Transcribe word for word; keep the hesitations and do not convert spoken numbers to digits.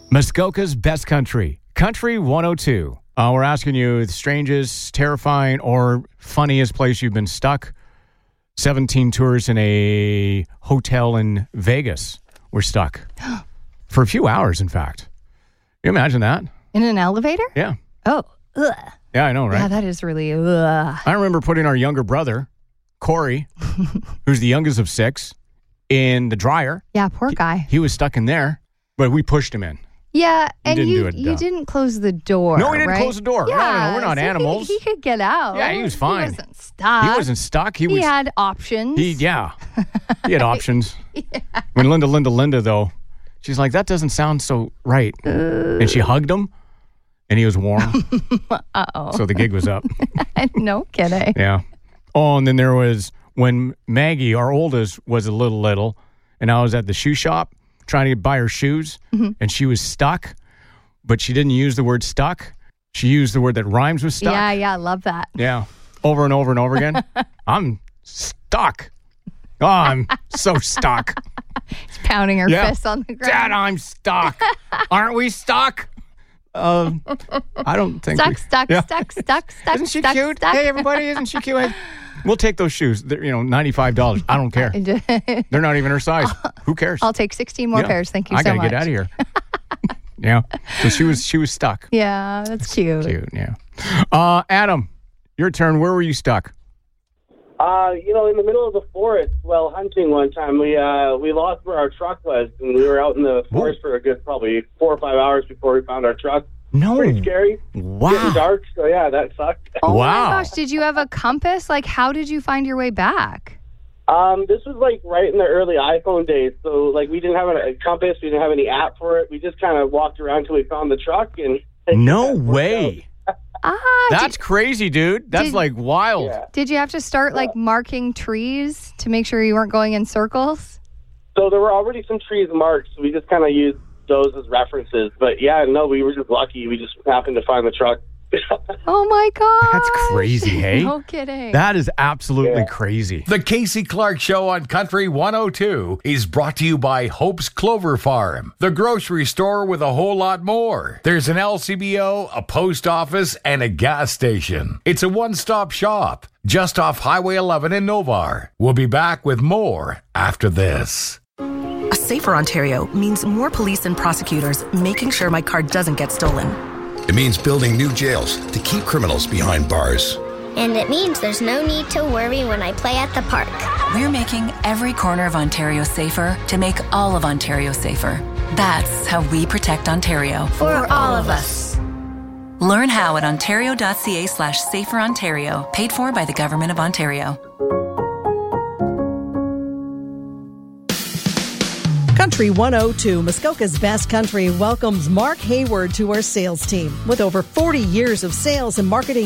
Muskoka's Best Country, Country one oh two. Uh, we're asking you the strangest, terrifying, or funniest place you've been stuck. seventeen tours in a hotel in Vegas. We're stuck for a few hours, in fact. Can you imagine that? In an elevator? Yeah. Oh, ugh. Yeah, I know, right? Yeah, that is really ugh. I remember putting our younger brother, Corey, who's the youngest of six, in the dryer. Yeah, poor guy. He, he was stuck in there, but we pushed him in. Yeah, and didn't you do it, you no. didn't close the door. No, we didn't right? close the door. Yeah, No, no, no, we're not so animals. He, he could get out. Yeah, he was fine. He wasn't stuck. He wasn't stuck. He, He was. had options. He yeah. He had options. Yeah. When Linda, Linda, Linda though, she's like, that doesn't sound so right, uh, and she hugged him, and he was warm. Uh oh. So the gig was up. No kidding. Yeah. Oh, and then there was when Maggie, our oldest, was a little little, and I was at the shoe shop trying to buy her shoes, mm-hmm. and she was stuck. But she didn't use the word stuck. She used the word that rhymes with stuck. Yeah, yeah, I love that. Yeah. Over and over and over again. I'm stuck. Oh, I'm so stuck. She's pounding her yeah. fists on the ground. Dad, I'm stuck. Aren't we stuck? Uh, I don't think stuck, we... stuck, yeah. stuck, stuck, stuck, Isn't she stuck, cute? Stuck. Hey, everybody, isn't she cute? We'll take those shoes. They're, you know, ninety-five dollars. I don't care. They're not even her size. Who cares? I'll take sixteen more yeah. pairs. Thank you I so much. I got to get out of here. Yeah. So she was she was stuck. Yeah, that's cute. Cute, yeah. Uh, Adam, your turn. Where were you stuck? Uh, you know, in the middle of the forest while hunting one time, we uh, we lost where our truck was, and we were out in the forest Whoa. for a good probably four or five hours before we found our truck. No. Pretty scary. Wow. Getting dark, so yeah, that sucked. Oh wow. my gosh, did you have a compass? Like, how did you find your way back? Um, this was like right in the early iPhone days, so like we didn't have a, a compass, we didn't have any app for it. We just kind of walked around till we found the truck, and no way. Ah, that's did, crazy, dude. That's did, like wild. Yeah. Did you have to start like marking trees to make sure you weren't going in circles? So there were already some trees marked, so we just kind of used those as references. But yeah, no, we were just lucky. We just happened to find the truck. Oh my god, that's crazy. Hey, no kidding. That is absolutely yeah. crazy. The Casey Clark Show on Country one oh two is brought to you by Hope's Clover Farm, the grocery store with a whole lot more. There's an L C B O, a post office, and a gas station. It's a one-stop shop just off Highway eleven in Novar. We'll be back with more after this. A safer Ontario means more police and prosecutors making sure my car doesn't get stolen. It means building new jails to keep criminals behind bars. And it means there's no need to worry when I play at the park. We're making every corner of Ontario safer to make all of Ontario safer. That's how we protect Ontario. For, For all of us. Learn how at ontario.ca slash safer Ontario. Paid for by the Government of Ontario. Country one oh two, Muskoka's Best Country, welcomes Mark Hayward to our sales team. With over forty years of sales and marketing